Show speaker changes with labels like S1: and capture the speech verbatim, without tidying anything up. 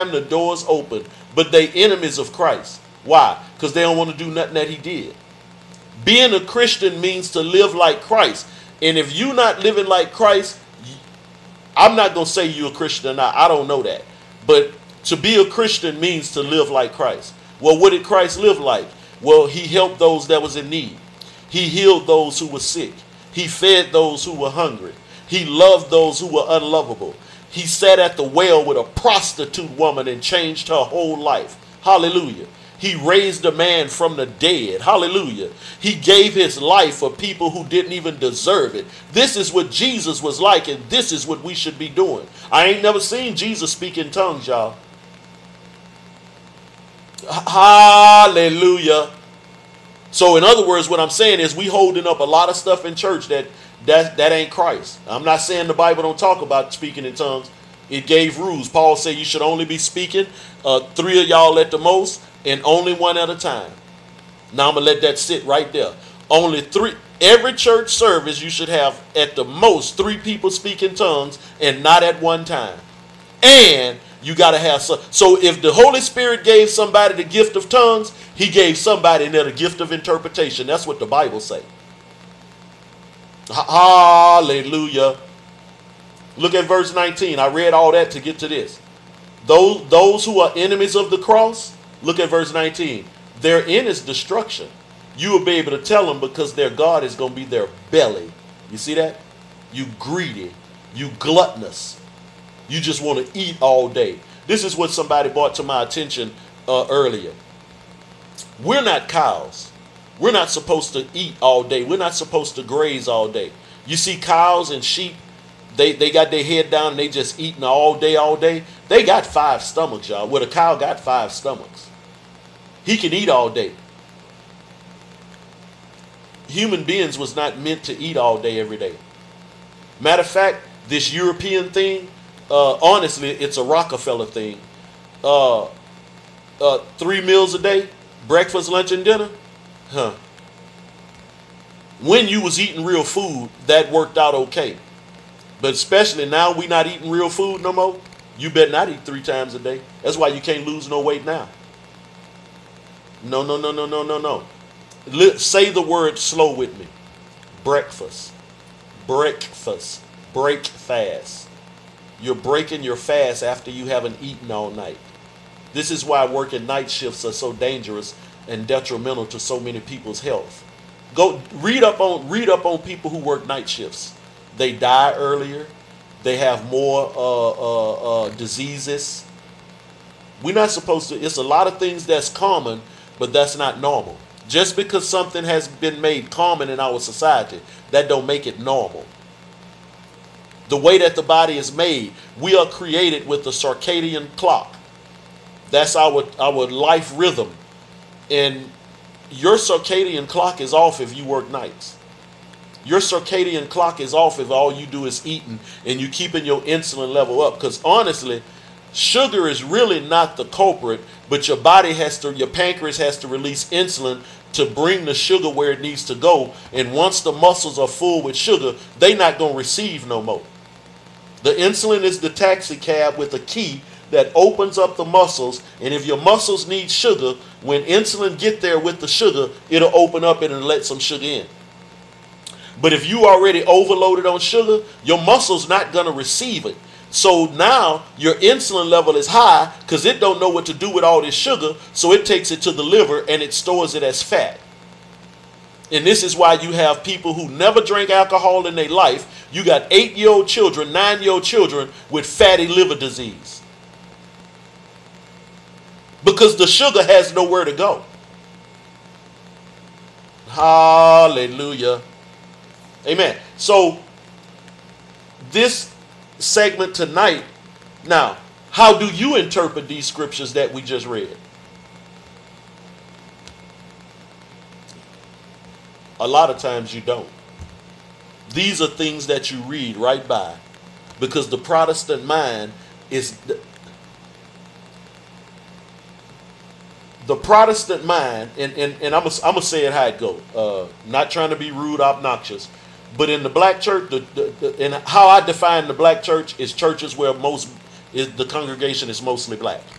S1: the doors open, but they enemies of Christ. Why? Because they don't want to do nothing that he did. Being a Christian means to live like Christ. And if you're not living like Christ, I'm not going to say you're a Christian or not. I don't know that. But to be a Christian means to live like Christ. Well, what did Christ live like? Well, he helped those that was in need. He healed those who were sick. He fed those who were hungry. He loved those who were unlovable. He sat at the well with a prostitute woman and changed her whole life. Hallelujah. He raised a man from the dead. Hallelujah. He gave his life for people who didn't even deserve it. This is what Jesus was like, and this is what we should be doing. I ain't never seen Jesus speak in tongues, y'all. Hallelujah. So in other words, what I'm saying is we holding up a lot of stuff in church that that, that ain't Christ. I'm not saying the Bible don't talk about speaking in tongues. It gave rules. Paul said you should only be speaking uh, three of y'all at the most, and only one at a time. Now I'm going to let that sit right there. Only three. Every church service you should have at the most three people speak in tongues, and not at one time. And you got to have some. So if the Holy Spirit gave somebody the gift of tongues, he gave somebody in there the gift of interpretation. That's what the Bible say. Hallelujah. Look at verse nineteen. I read all that to get to this. Those, those who are enemies of the cross, look at verse nineteen. Their end is destruction. You will be able to tell them because their God is going to be their belly. You see that? You greedy. You gluttonous. You just want to eat all day. This is what somebody brought to my attention uh, earlier. We're not cows. We're not supposed to eat all day. We're not supposed to graze all day. You see cows and sheep, they, they got their head down and they just eating all day, all day. They got five stomachs, y'all. Well, a cow got five stomachs. He can eat all day. Human beings was not meant to eat all day, every day. Matter of fact, this European thing, uh, honestly, it's a Rockefeller thing. Uh, uh, three meals a day, breakfast, lunch, and dinner. Huh. When you was eating real food, that worked out okay. But especially now we not eating real food no more. You better not eat three times a day. That's why you can't lose no weight now. No, no, no, no, no, no, no. Say the word slow with me. Breakfast. Breakfast. Break fast. You're breaking your fast after you haven't eaten all night. This is why working night shifts are so dangerous and detrimental to so many people's health. Go read up on read up on people who work night shifts. They die earlier. They have more uh, uh, uh, diseases. We're not supposed to. It's a lot of things that's common, but that's not normal. Just because something has been made common in our society, that don't make it normal. The way that the body is made, we are created with the circadian clock. That's our our life rhythm. And your circadian clock is off if you work nights. Your circadian clock is off if all you do is eating and you keeping your insulin level up. Because honestly, sugar is really not the culprit, but your body has to, your pancreas has to release insulin to bring the sugar where it needs to go. And once the muscles are full with sugar, they're not going to receive no more. The insulin is the taxi cab with a key that opens up the muscles, and if your muscles need sugar, when insulin get there with the sugar, it'll open up and it'll let some sugar in. But if you already overloaded on sugar, your muscles not going to receive it. So now your insulin level is high because it don't know what to do with all this sugar, so it takes it to the liver and it stores it as fat. And this is why you have people who never drank alcohol in their life. You got eight-year-old children, nine-year-old children with fatty liver disease. Because the sugar has nowhere to go. Hallelujah. Amen. So this segment tonight, now, how do you interpret these scriptures that we just read? A lot of times you don't. These are things that you read right by, because the Protestant mind is the, the Protestant mind, and, and, and I'm going to say it how it goes. Uh, not trying to be rude, obnoxious, but in the black church, the, the, the, and how I define the black church is churches where most is the congregation is mostly black.